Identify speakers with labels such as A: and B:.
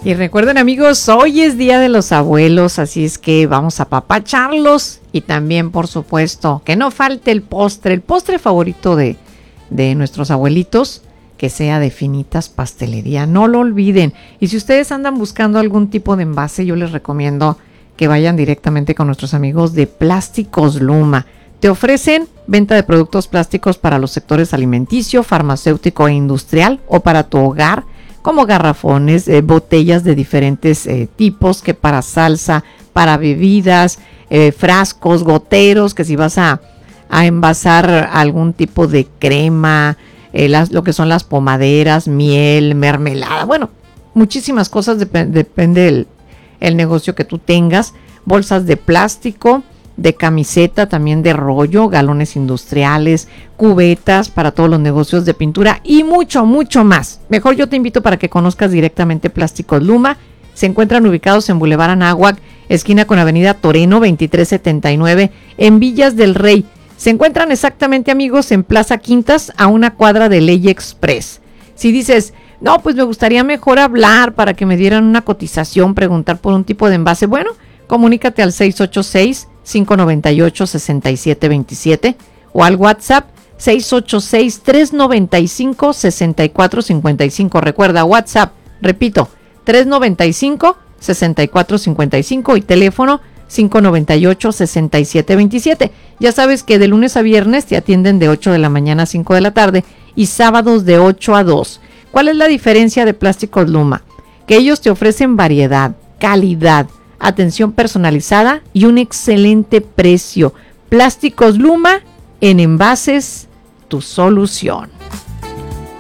A: Y recuerden, amigos, hoy es Día de los Abuelos, así es que vamos a apapacharlos y también, por supuesto, que no falte el postre favorito de nuestros abuelitos, que sea de Finitas Pastelería, no lo olviden. Y si ustedes andan buscando algún tipo de envase, yo les recomiendo que vayan directamente con nuestros amigos de Plásticos Luma. Te ofrecen venta de productos plásticos para los sectores alimenticio, farmacéutico e industrial o para tu hogar, como garrafones, botellas de diferentes tipos, que para salsa, para bebidas, frascos, goteros, que si vas a envasar algún tipo de crema, lo que son las pomaderas, miel, mermelada, bueno, muchísimas cosas, depende el negocio que tú tengas, bolsas de plástico, de camiseta, también de rollo, galones industriales, cubetas para todos los negocios de pintura y mucho, mucho más. Mejor yo te invito para que conozcas directamente Plásticos Luma. Se encuentran ubicados en Boulevard Anáhuac, esquina con Avenida Toreno 2379, en Villas del Rey. Se encuentran exactamente, amigos, en Plaza Quintas, a una cuadra de Ley Express. Si dices, no, pues me gustaría mejor hablar para que me dieran una cotización, preguntar por un tipo de envase, bueno, comunícate al 686-598-6727 o al WhatsApp 686-395-6455. Recuerda, WhatsApp, repito, 395-6455 y teléfono 598-6727. Ya sabes que de lunes a viernes te atienden de 8 de la mañana a 5 de la tarde y sábados de 8 a 2. ¿Cuál es la diferencia de Plásticos Luma? Que ellos te ofrecen variedad, calidad, atención personalizada y un excelente precio. Plásticos Luma, en envases, tu solución.